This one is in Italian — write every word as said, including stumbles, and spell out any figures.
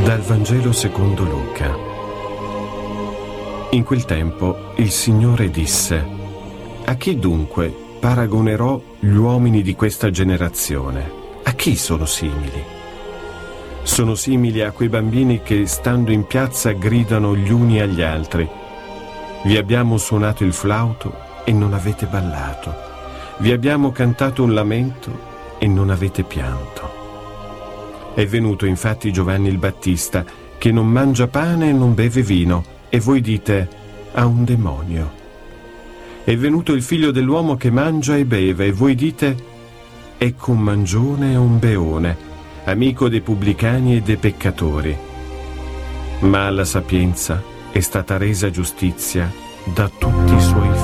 Dal Vangelo secondo Luca. In quel tempo il Signore disse: a chi dunque paragonerò gli uomini di questa generazione? A chi sono simili? Sono simili a quei bambini che, stando in piazza, gridano gli uni agli altri: vi abbiamo suonato il flauto e non avete ballato, vi abbiamo cantato un lamento e non avete pianto. È venuto infatti Giovanni il Battista, che non mangia pane e non beve vino, e voi dite: ha un demonio. È venuto il Figlio dell'uomo, che mangia e beve, e voi dite: ecco un mangione e un beone, amico dei pubblicani e dei peccatori. Ma alla sapienza è stata resa giustizia da tutti i suoi